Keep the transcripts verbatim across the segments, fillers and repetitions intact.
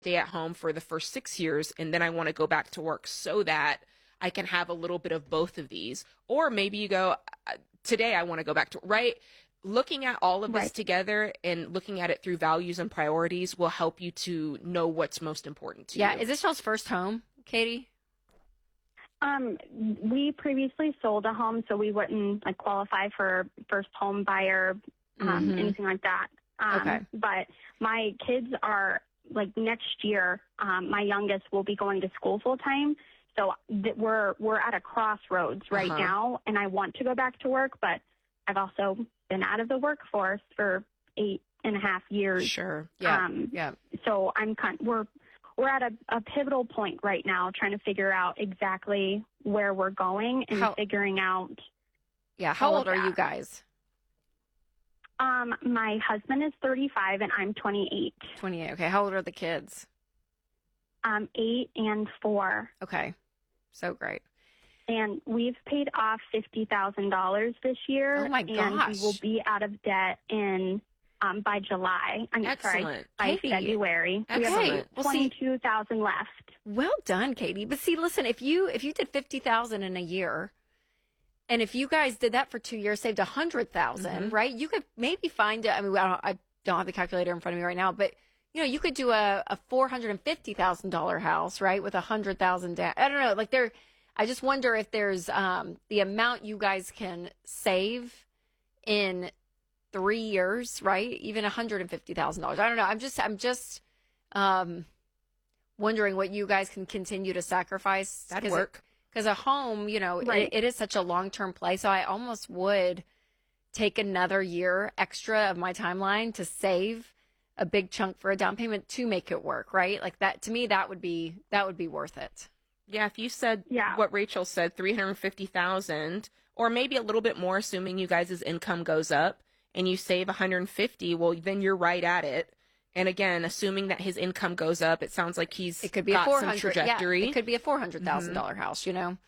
stay at home for the first six years and then I want to go back to work so that I can have a little bit of both of these. Or maybe you go, today I want to go back to, right? Looking at all of this Right. together and looking at it through values and priorities will help you to know what's most important to Yeah. you. Is this y'all's first home, Katie? Um, we previously sold a home, so we wouldn't like qualify for first home buyer, um, Mhm. anything like that. Um, Okay. But my kids are like next year. Um, my youngest will be going to school full time, so th- we're we're at a crossroads right Uh-huh. now, and I want to go back to work, but I've also been out of the workforce for eight and a half years. Sure. Yeah. Um, yeah. So I'm kind we're we're at a, a pivotal point right now, trying to figure out exactly where we're going and How- figuring out. Yeah. How all old of are you that. guys? Um, my husband is thirty-five and I'm twenty-eight. twenty-eight. Okay. How old are the kids? Um, eight and four, Okay. So great. and we've paid off fifty thousand dollars this year. Oh, my And gosh. we will be out of debt in um by July. I'm sorry, Excellent. by Katie. February. We have Excellent. Well, see- twenty-two thousand left. Well done, Katie. But see, listen, if you if you did fifty thousand in a year, and if you guys did that for two years, saved a hundred thousand, Mhm. right? You could maybe find. I mean, I don't, I don't have the calculator in front of me right now, but you know, you could do a, a four hundred and fifty thousand dollar house, right, with a hundred thousand down. I don't know, like there. I just wonder if there's um, the amount you guys can save in three years, right? Even a hundred and fifty thousand dollars. I don't know. I'm just, I'm just. Um, wondering what you guys can continue to sacrifice. That'd work. Because a home, you know, Right. it, it is such a long-term play. So I almost would take another year extra of my timeline to save a big chunk for a down payment to make it work, right? Like that, to me, that would be, that would be worth it. Yeah, if you said Yeah. what Rachel said, three hundred fifty thousand, or maybe a little bit more, assuming you guys' income goes up, and you save one hundred fifty, well, then you're right at it. And again, assuming that his income goes up, it sounds like he's It could be got a four some hundred, trajectory. yeah, it could be a four hundred thousand dollar house, you know.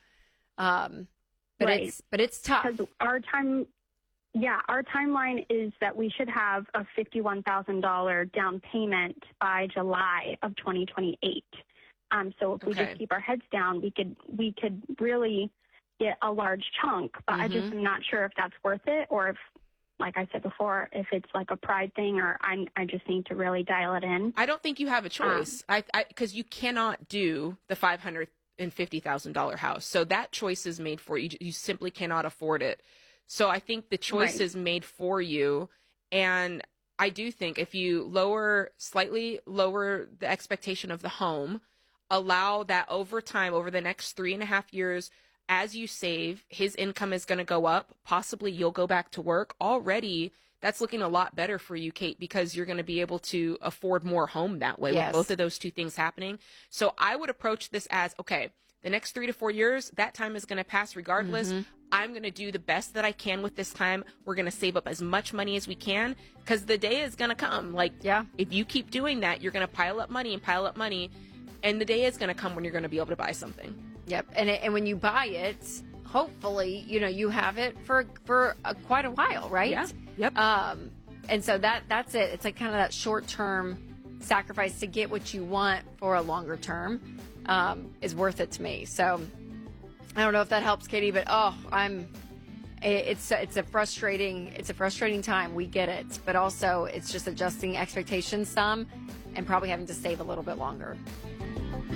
Um, but Right. it's but it's tough. Because our time, yeah, our timeline is that we should have a fifty-one thousand dollars down payment by July of twenty twenty-eight. Um, so if we Okay. just keep our heads down, we could we could really get a large chunk. But I just Mhm. am not sure if that's worth it, or if, like I said before, if it's like a pride thing, or I I just need to really dial it in. I don't think you have a choice. I because you cannot do the five hundred and fifty thousand dollar house. So that choice is made for you. You simply cannot afford it. So I think the choice Right. is made for you. And I do think if you lower slightly lower the expectation of the home, allow that over time, over the next three and a half years, as you save, his income is going to go up. Possibly you'll go back to work. Already, that's looking a lot better for you, Kate, because you're going to be able to afford more home that way Yes. with both of those two things happening. So I would approach this as, okay, the next three to four years, that time is going to pass regardless. Mm-hmm. I'm going to do the best that I can with this time. We're going to save up as much money as we can because the day is going to come. Like, Yeah. if you keep doing that, you're going to pile up money and pile up money. And the day is going to come when you're going to be able to buy something. Yep, and it, and when you buy it, hopefully, you know, you have it for for a, quite a while, right? Yeah. Yep. Um, and so that that's it. It's like kind of that short term sacrifice to get what you want for a longer term um, is worth it to me. So I don't know if that helps, Katie, but oh, I'm. it- It's it's a frustrating it's a frustrating time. We get it, but also it's just adjusting expectations some, and probably having to save a little bit longer.